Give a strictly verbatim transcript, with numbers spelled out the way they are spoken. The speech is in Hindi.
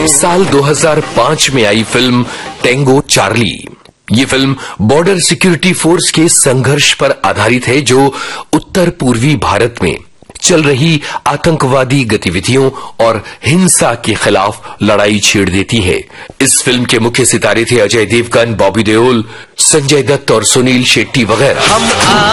साल दो हज़ार पाँच में आई फिल्म टेंगो चार्ली। ये फिल्म बॉर्डर सिक्योरिटी फोर्स के संघर्ष पर आधारित है, जो उत्तर पूर्वी भारत में चल रही आतंकवादी गतिविधियों और हिंसा के खिलाफ लड़ाई छेड़ देती है। इस फिल्म के मुख्य सितारे थे अजय देवगन, बॉबी देओल, संजय दत्त और सुनील शेट्टी वगैरह।